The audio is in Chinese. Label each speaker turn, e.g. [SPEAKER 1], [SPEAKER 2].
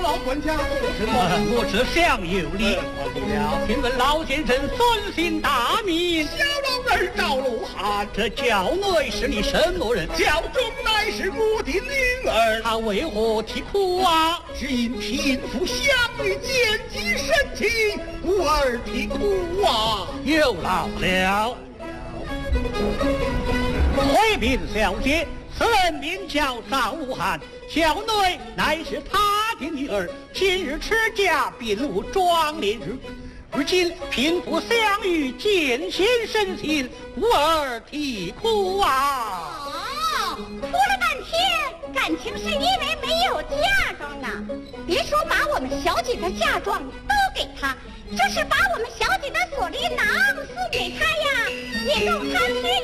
[SPEAKER 1] 老管家做什么？
[SPEAKER 2] 我这厢有礼，请问老先生尊姓大名？
[SPEAKER 1] 小老儿赵露涵。
[SPEAKER 2] 这娇女是你什么人？
[SPEAKER 1] 教中乃是我的女儿。
[SPEAKER 2] 她为何啼哭啊？
[SPEAKER 1] 只因贫富相与，见机生情，故而啼哭啊。
[SPEAKER 2] 有劳了。回禀小姐，此人名叫赵露涵，小女乃是他的女儿，今日持家并无壮烈如今贫富相遇，见贤生情，故而啼哭啊！
[SPEAKER 3] 哦，哭了半天，感情是因为没有嫁妆呢。别说把我们小姐的嫁妆都给他，就是把我们小姐的锁麟囊送给他呀，也够他吃